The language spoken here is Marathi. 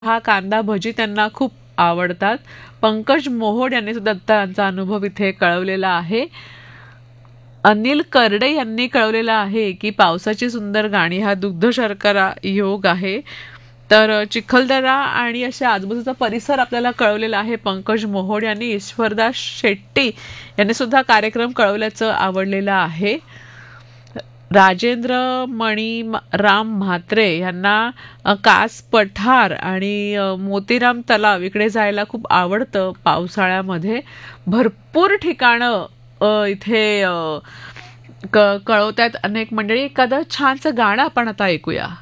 हा कांदा भजी त्यांना खूप आवडतात. पंकज मोहोड यांनी सुद्धा त्यांचा अनुभव इथे कळवलेला आहे. अनिल करडे यांनी कळवलेलं आहे की पावसाची सुंदर गाणी हा दुग्ध शर्करा योग आहे. तर चिखलदरा आणि अशा आजूबाजूचा परिसर आपल्याला कळवलेला आहे पंकज मोहोड यांनी. ईश्वरदास शेट्टी यांनी सुद्धा कार्यक्रम कळवल्याचं आवडलेलं आहे. राजेंद्र राम म्हात्रे यांना कास पठार आणि मोतीराम तलाव इकडे जायला खूप आवडतं पावसाळ्यामध्ये. भरपूर ठिकाणं इथे कळवतात अनेक मंडळी. एखादं छानसं गाणं आपण आता ऐकूया.